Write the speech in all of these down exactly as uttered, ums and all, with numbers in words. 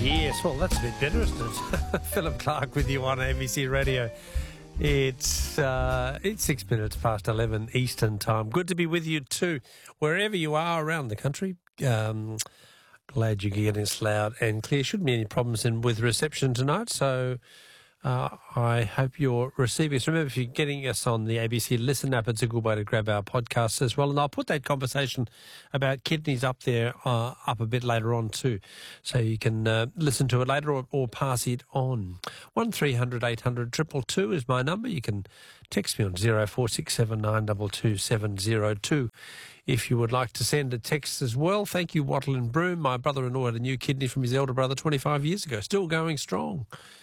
Yes, well, that's a bit better, isn't it? Philip Clark with you on A B C Radio. It's uh, it's six minutes past eleven Eastern time. Good to be with you too, wherever you are around the country. Um, glad you're getting us loud and clear. Shouldn't be any problems in with reception tonight, so uh, I hope you're receiving us. Remember, if you're getting us on the A B C Listen app, it's a good way to grab our podcasts as well. And I'll put that conversation about kidneys up there, uh, up a bit later on too, so you can uh, listen to it later or, or pass it on. one three hundred eight hundred two two two is my number. You can text me on zero four six seven nine two two seven zero two if you would like to send a text as well. Thank you, Wattle and Broome. My brother-in-law had a new kidney from his elder brother twenty-five years ago, still going strong.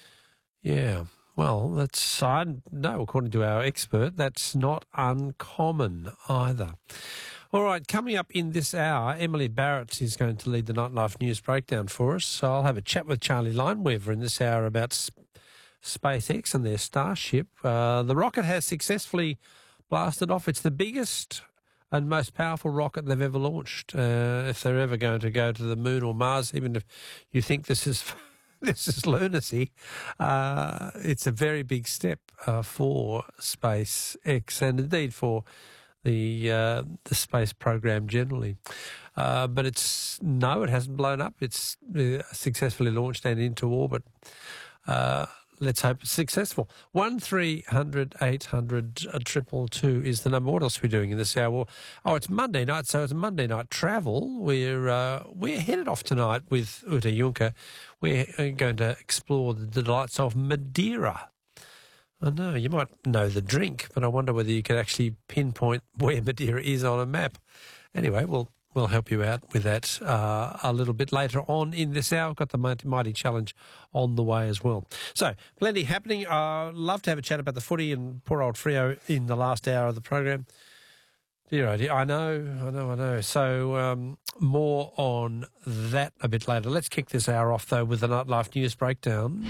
Yeah, well, that's, I know, according to our expert, that's not uncommon either. All right, coming up in this hour, Emily Barrett is going to lead the Nightlife News Breakdown for us. So I'll have a chat with Charlie Lineweaver in this hour about sp- SpaceX and their Starship. Uh, the rocket has successfully blasted off. It's the biggest and most powerful rocket they've ever launched. Uh, if they're ever going to go to the moon or Mars, even if you think this is... This is lunacy. Uh, it's a very big step uh, for SpaceX and indeed for the uh, the space program generally. Uh, but it's no, it hasn't blown up. It's uh, successfully launched and into orbit. Uh, let's hope it's successful. One three hundred eight hundred triple two is the number. What else are we doing in this hour? Well, oh, it's Monday night, so it's Monday night travel. We're uh, we're headed off tonight with Uta Juncker. We're going to explore the delights of Madeira. I know, you might know the drink, but I wonder whether you could actually pinpoint where Madeira is on a map. Anyway, we'll we'll help you out with that uh, a little bit later on in this hour. We've got the Mighty, Mighty Challenge on the way as well. So, plenty happening. I'd uh, love to have a chat about the footy and poor old Freo in the last hour of the program. Dear, oh dear, I know, I know, I know. So um, more on that a bit later. Let's kick this hour off, though, with the Nightlife News Breakdown.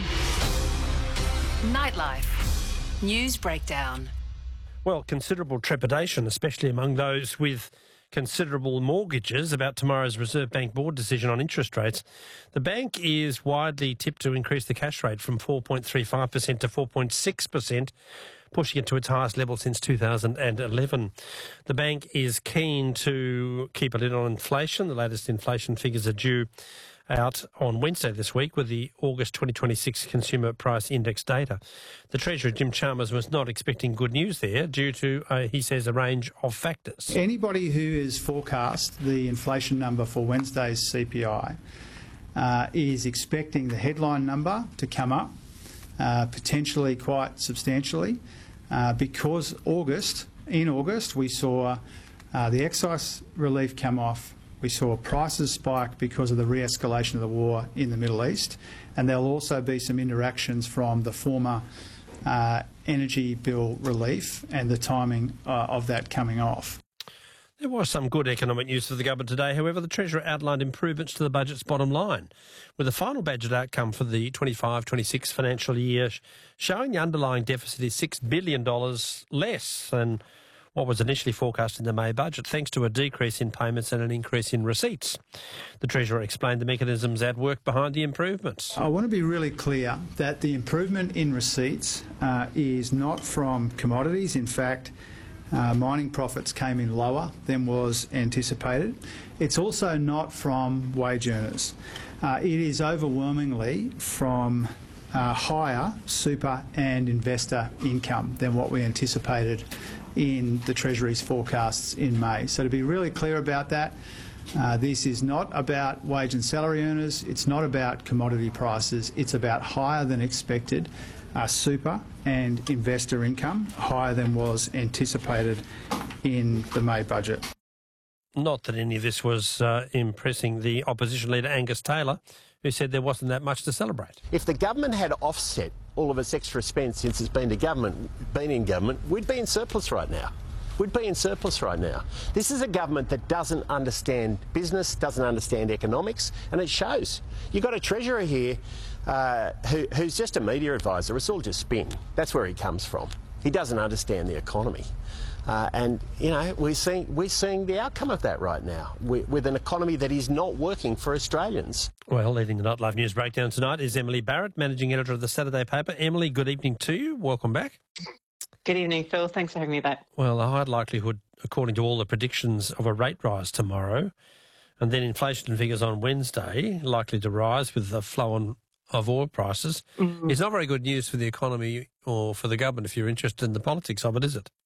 Nightlife News Breakdown. Well, considerable trepidation, especially among those with considerable mortgages, about tomorrow's Reserve Bank Board decision on interest rates. The bank is widely tipped to increase the cash rate from four point three five percent to four point six percent, pushing it to its highest level since two thousand eleven. The bank is keen to keep a lid on inflation. The latest inflation figures are due out on Wednesday this week with the August twenty twenty-six Consumer Price Index data. The Treasurer, Jim Chalmers, was not expecting good news there due to, uh, he says, a range of factors. Anybody who has forecast the inflation number for Wednesday's C P I uh, is expecting the headline number to come up, uh, potentially quite substantially, uh, because August, in August, we saw uh, the excise relief come off. We saw prices spike because of the re-escalation of the war in the Middle East, and there'll also be some interactions from the former uh, energy bill relief and the timing uh, of that coming off. There was some good economic news for the government today. However, the Treasurer outlined improvements to the budget's bottom line, with the final budget outcome for the twenty-five twenty-six financial year showing the underlying deficit is six billion dollars less than what was initially forecast in the May budget, thanks to a decrease in payments and an increase in receipts. The Treasurer explained the mechanisms at work behind the improvements. I want to be really clear that the improvement in receipts uh, is not from commodities. In fact, uh, mining profits came in lower than was anticipated. It's also not from wage earners. Uh, it is overwhelmingly from uh, higher super and investor income than what we anticipated in the Treasury's forecasts in May. So to be really clear about that, uh, this is not about wage and salary earners, it's not about commodity prices, it's about higher than expected uh, super and investor income, higher than was anticipated in the May budget. Not that any of this was uh, impressing the opposition leader Angus Taylor, who said there wasn't that much to celebrate. If the government had offset all of its extra spend since it's been to government, been in government, we'd be in surplus right now. We'd be in surplus right now. This is a government that doesn't understand business, doesn't understand economics, and it shows. You've got a treasurer here uh, who, who's just a media advisor. It's all just spin. That's where he comes from. He doesn't understand the economy. Uh, and, you know, we're seeing, we're seeing the outcome of that right now we, with an economy that is not working for Australians. Well, leading the Not Love News Breakdown tonight is Emily Barrett, Managing Editor of the Saturday paper. Emily, good evening to you. Welcome back. Good evening, Phil. Thanks for having me back. Well, a high likelihood, according to all the predictions, of a rate rise tomorrow, and then inflation figures on Wednesday, likely to rise with the flow on of oil prices. Mm. It's not very good news for the economy or for the government if you're interested in the politics of it, is it?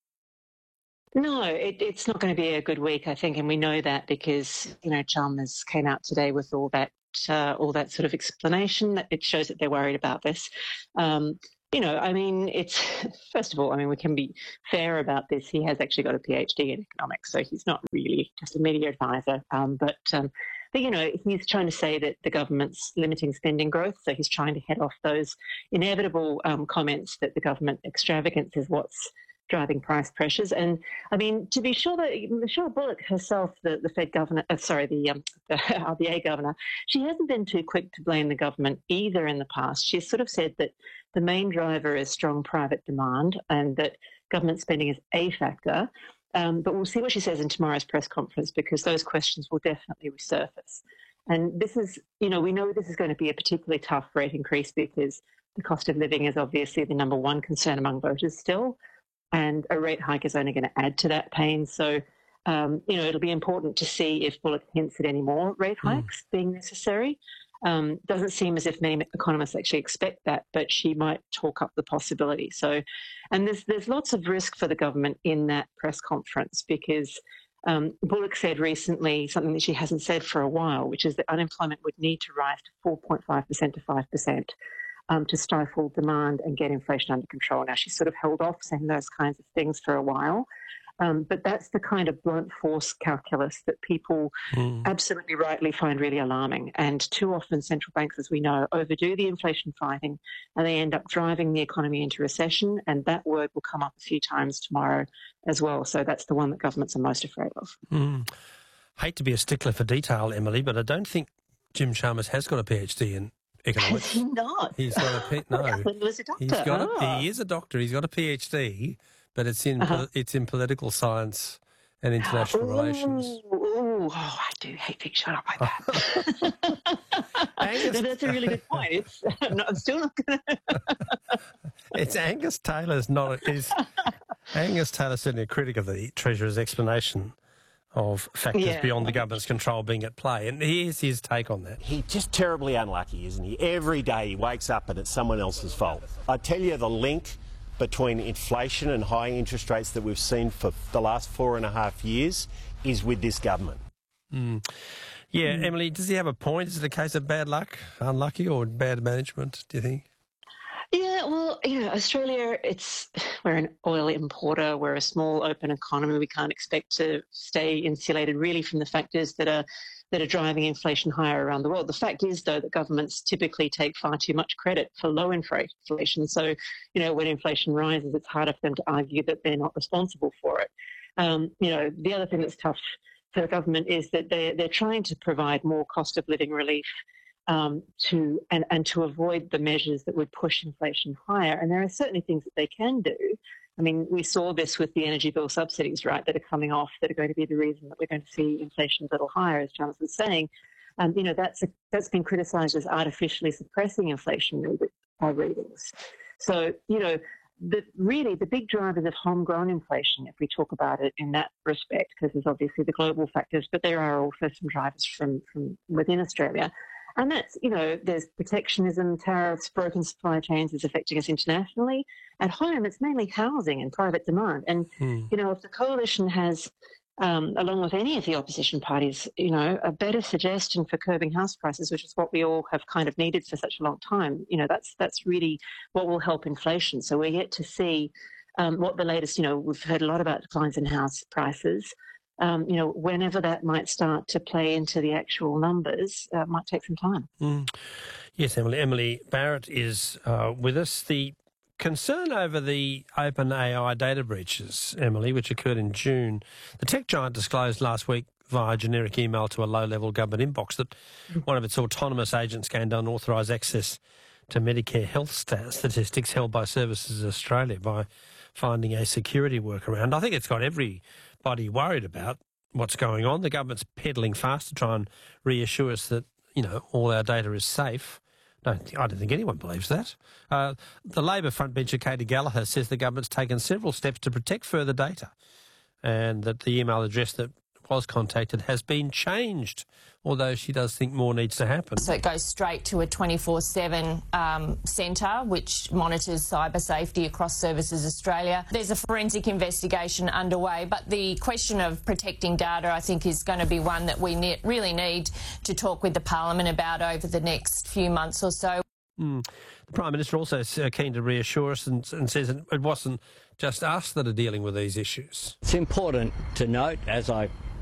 No, it, it's not going to be a good week, I think, and we know that because, you know, Chalmers came out today with all that uh, all that sort of explanation. That it shows that they're worried about this. Um, you know, I mean, it's, first of all, I mean, we can be fair about this. He has actually got a PhD in economics, so he's not really just a media advisor. Um, but, um, but, you know, he's trying to say that the government's limiting spending growth, so he's trying to head off those inevitable um, comments that the government extravagance is what's driving price pressures. And I mean, to be sure, that Michelle Bullock herself, the, the Fed governor, uh, sorry, the, um, the R B A governor, she hasn't been too quick to blame the government either in the past. She's sort of said that the main driver is strong private demand and that government spending is a factor. Um, but we'll see what she says in tomorrow's press conference because those questions will definitely resurface. And this is, you know, we know this is going to be a particularly tough rate increase because the cost of living is obviously the number one concern among voters still. And a rate hike is only going to add to that pain. So, um, you know, it'll be important to see if Bullock hints at any more rate hikes mm. being necessary. Um, doesn't seem as if many economists actually expect that, but she might talk up the possibility. So, and there's there's lots of risk for the government in that press conference because um, Bullock said recently something that she hasn't said for a while, which is that unemployment would need to rise to four point five percent to five percent. Um, to stifle demand and get inflation under control. Now, she's sort of held off saying those kinds of things for a while, um, but that's the kind of blunt force calculus that people mm. absolutely rightly find really alarming. And too often central banks, as we know, overdo the inflation fighting and they end up driving the economy into recession, and that word will come up a few times tomorrow as well. So that's the one that governments are most afraid of. Mm. Hate to be a stickler for detail, Emily, but I don't think Jim Chalmers has got a PhD in economics. Has he not? He's got a P- no. He was a doctor. He's got oh. a, he is a doctor. He's got a PhD, but it's in uh-huh. it's in political science and international ooh, relations. Ooh, oh, I do hate being shut up like that. Angus, no, that's a really good point. It's I'm, not, I'm still not going to. It's Angus Taylor's not. Is Angus Taylor certainly a critic of the Treasurer's explanation of factors yeah. beyond the government's control being at play. And here's his take on that. He's just terribly unlucky, isn't he? Every day he wakes up and it's someone else's fault. I tell you, the link between inflation and high interest rates that we've seen for the last four and a half years is with this government. Mm. Yeah, mm. Emily, does he have a point? Is it a case of bad luck, unlucky, or bad management, do you think? Yeah, well, you know, Australia, it's we're an oil importer. We're a small open economy. We can't expect to stay insulated really from the factors that are that are driving inflation higher around the world. The fact is, though, that governments typically take far too much credit for low inflation. So, you know, when inflation rises, it's harder for them to argue that they're not responsible for it. Um, you know, the other thing that's tough for the government is that they're, they're trying to provide more cost of living relief Um, to and, and to avoid the measures that would push inflation higher. And there are certainly things that they can do. I mean, we saw this with the energy bill subsidies, right, that are coming off, that are going to be the reason that we're going to see inflation a little higher, as Chalmers was saying. Um, you know, that's a, that's been criticised as artificially suppressing inflation by readings. So, you know, the, really the big drivers of homegrown inflation, if we talk about it in that respect, because there's obviously the global factors, but there are also some drivers from, from within Australia. And that's, you know, there's protectionism, tariffs, broken supply chains is affecting us internationally. At home, it's mainly housing and private demand. And, hmm. you know, if the coalition has, um, along with any of the opposition parties, you know, a better suggestion for curbing house prices, which is what we all have kind of needed for such a long time, you know, that's that's really what will help inflation. So we're yet to see um, what the latest, you know, we've heard a lot about declines in house prices. Um, you know, whenever that might start to play into the actual numbers, uh, might take some time. Mm. Yes, Emily. Emily Barrett is uh, with us. The concern over the OpenAI data breaches, Emily, which occurred in June, the tech giant disclosed last week via generic email to a low-level government inbox that one of its autonomous agents gained unauthorised access to Medicare health stat- statistics held by Services Australia by finding a security workaround. I think it's got everybody worried about what's going on. The government's peddling fast to try and reassure us that, you know, all our data is safe. Don't, I don't think anyone believes that. Uh, the Labor frontbencher Katie Gallagher says the government's taken several steps to protect further data and that the email address that was contacted has been changed, although she does think more needs to happen. So it goes straight to a twenty-four seven um, centre which monitors cyber safety across Services Australia. There's a forensic investigation underway, but the question of protecting data, I think, is going to be one that we ne- really need to talk with the Parliament about over the next few months or so. Mm. The Prime Minister also is keen to reassure us and, and says it wasn't just us that are dealing with these issues. It's important to note, as I